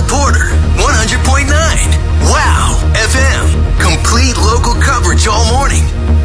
Porter, 100.9. Wow FM. Complete local coverage all morning.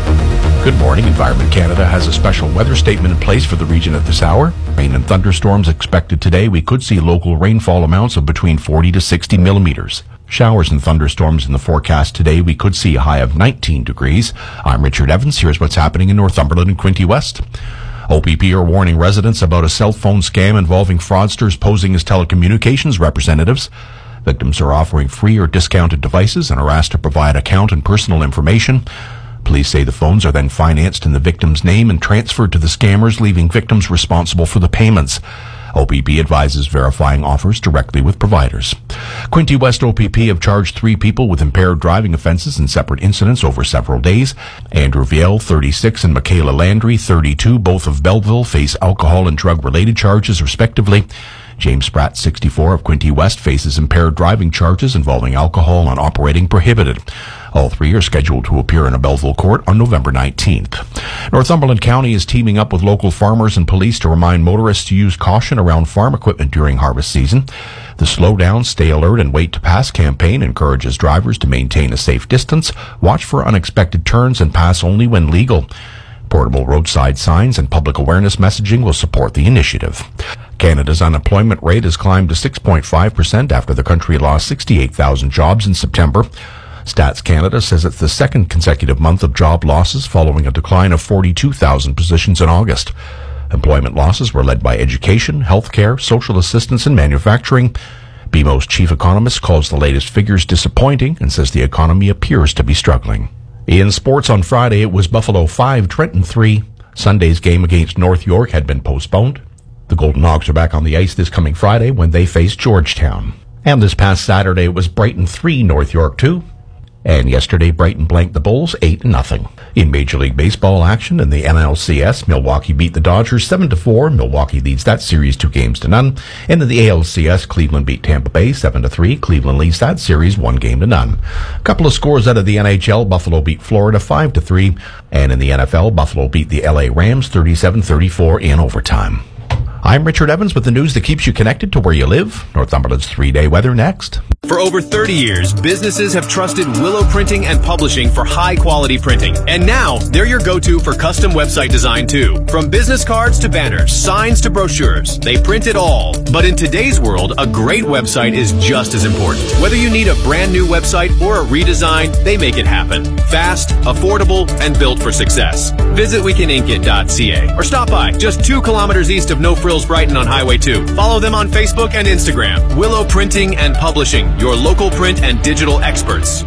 Good morning. Environment Canada has a special weather statement in place for the region at this hour. Rain and thunderstorms expected today. We could see local rainfall amounts of between 40 to 60 millimeters. Showers and thunderstorms in the forecast today. We could see a high of 19 degrees. I'm Richard Evans. Here's what's happening in Northumberland and Quinte West. OPP are warning residents about a cell phone scam involving fraudsters posing as telecommunications representatives. Victims are offering free or discounted devices and are asked to provide account and personal information. Police say the phones are then financed in the victim's name and transferred to the scammers, leaving victims responsible for the payments. OPP advises verifying offers directly with providers. Quinte West OPP have charged 3 people with impaired driving offenses in separate incidents over several days. Andrew Viel, 36, and Michaela Landry, 32, both of Belleville, face alcohol and drug-related charges, respectively. James Spratt, 64, of Quinte West, faces impaired driving charges involving alcohol and operating prohibited. All 3 are scheduled to appear in a Belleville court on November 19th. Northumberland County is teaming up with local farmers and police to remind motorists to use caution around farm equipment during harvest season. The Slow Down, Stay Alert, and Wait to Pass campaign encourages drivers to maintain a safe distance, watch for unexpected turns, and pass only when legal. Portable roadside signs and public awareness messaging will support the initiative. Canada's unemployment rate has climbed to 6.5% after the country lost 68,000 jobs in September. Stats Canada says it's the second consecutive month of job losses following a decline of 42,000 positions in August. Employment losses were led by education, healthcare, social assistance, and manufacturing. BMO's chief economist calls the latest figures disappointing and says the economy appears to be struggling. In sports on Friday, it was Buffalo 5, Trenton 3. Sunday's game against North York had been postponed. The Golden Hogs are back on the ice this coming Friday when they face Georgetown. And this past Saturday, it was Brighton 3, North York 2. And yesterday, Brighton blanked the Bulls 8-0. In Major League Baseball action in the NLCS, Milwaukee beat the Dodgers 7-4. Milwaukee leads that series 2-0. And in the ALCS, Cleveland beat Tampa Bay 7-3. Cleveland leads that series 1-0. A couple of scores out of the NHL, Buffalo beat Florida 5-3. And in the NFL, Buffalo beat the LA Rams 37-34 in overtime. I'm Richard Evans with the news that keeps you connected to where you live. Northumberland's 3-day weather next. For over 30 years, businesses have trusted Willow Printing and Publishing for high-quality printing. And now, they're your go-to for custom website design, too. From business cards to banners, signs to brochures, they print it all. But in today's world, a great website is just as important. Whether you need a brand new website or a redesign, they make it happen. Fast, affordable, and built for success. Visit wecanink.ca or stop by just 2 kilometers east of No Frills Brighton on Highway 2. Follow them on Facebook and Instagram. Willow Printing and Publishing, your local print and digital experts.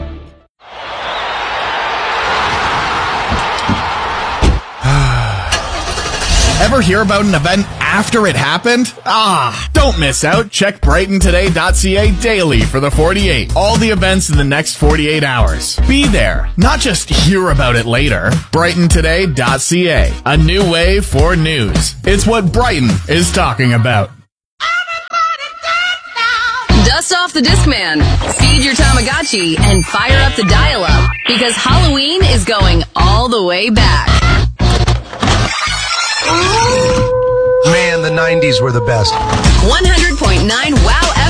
Ever hear about an event after it happened? Don't miss out. Check BrightonToday.ca daily for the 48. All the events in the next 48 hours. Be there, not just hear about it later. BrightonToday.ca, a new way for news. It's what Brighton is talking about. Dust off the Discman, feed your Tamagotchi, and fire up the dial-up, because Halloween is going all the way back. Man, the 90s were the best. 100.9 WOW